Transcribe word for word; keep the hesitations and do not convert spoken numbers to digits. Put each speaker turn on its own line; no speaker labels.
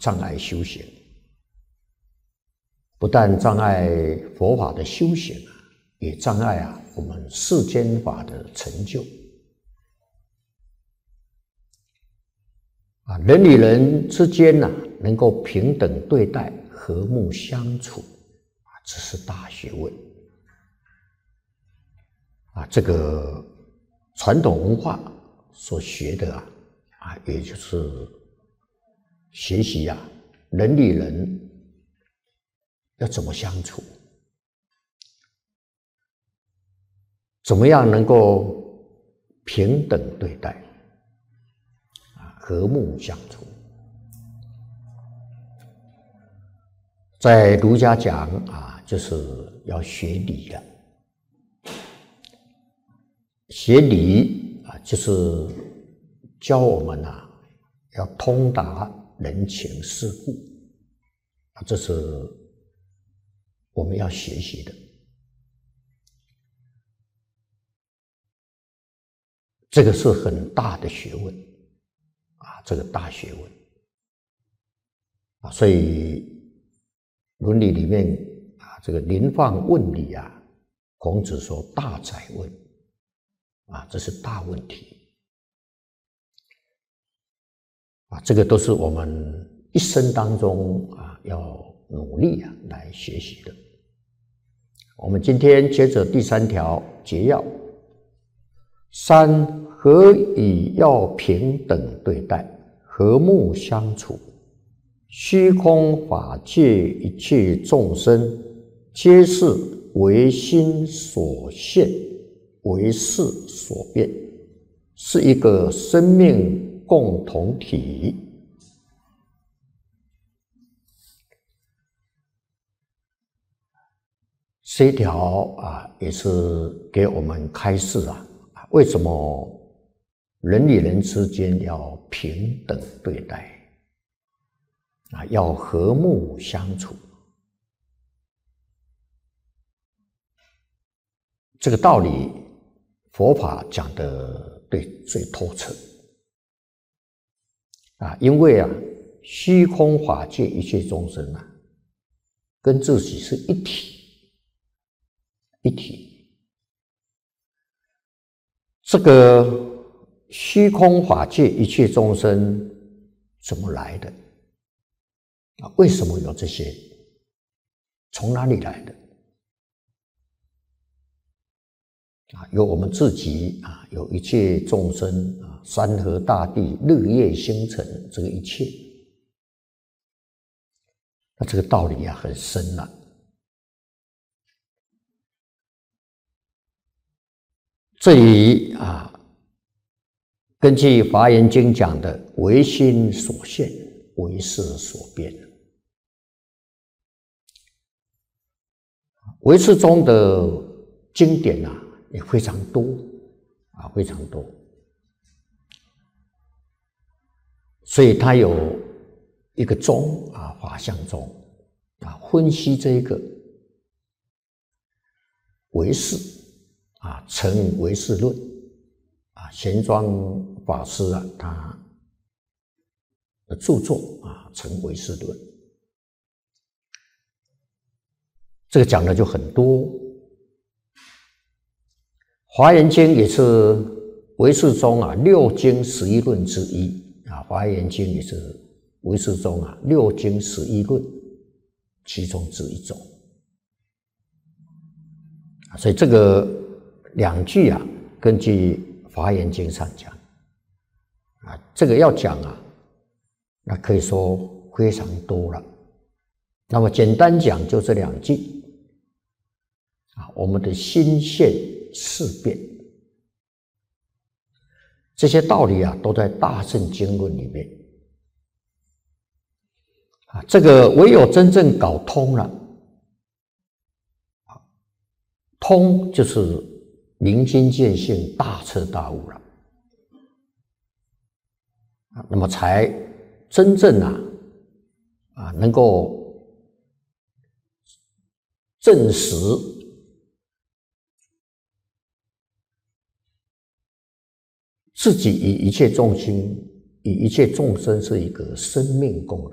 障碍修行，不但障碍佛法的修行啊，也障碍啊我们世间法的成就。啊，人与人之间呐、啊，能够平等对待、和睦相处，啊，这是大学问。啊，这个传统文化所学的啊，啊，也就是学习啊，人与人要怎么相处，怎么样能够平等对待。和睦相处，在儒家讲啊，就是要学礼的。学礼啊，就是教我们啊，要通达人情世故啊，这是我们要学习的。这个是很大的学问。啊，这个大学问啊，所以伦理里面啊，这个临放问礼啊，孔子说大哉问啊，这是大问题啊，这个都是我们一生当中啊要努力啊来学习的。我们今天接着第三条节要：三。何以要平等对待，和睦相处？虚空法界一切众生，皆是唯心所现，唯识所变，是一个生命共同体。这一条啊，也是给我们开示啊，为什么人与人之间要平等对待啊，要和睦相处。这个道理，佛法讲的对最透彻啊，因为啊，虚空法界一切众生啊，跟自己是一体，一体。这个虚空法界一切众生怎么来的？啊，为什么有这些？从哪里来的？啊，有我们自己啊，有一切众生啊，山河大地、日夜星辰，这个一切，那这个道理啊很深啊。这里啊。根据《华严经》讲的，唯心所现，唯识所变。唯识中的经典啊，也非常多啊，非常多。所以它有一个宗啊，法相宗啊，分析这个唯识啊，成唯识论啊，玄奘法师啊，他的著作啊，《成唯识论》，这个讲的就很多。《华严经》也是唯识中啊六经十一论之一啊，《华严经》也是唯识中啊六经十一论其中之一种。所以这个两句啊，根据《华严经》上讲。啊，这个要讲啊，那可以说非常多了。那么简单讲，就这两句啊，我们的心现事变，这些道理啊，都在大乘经论里面啊。这个唯有真正搞通了，通就是明心见性，大彻大悟了。那么才真正啊啊能够证实自己与一切众生与一切众生是一个生命共同。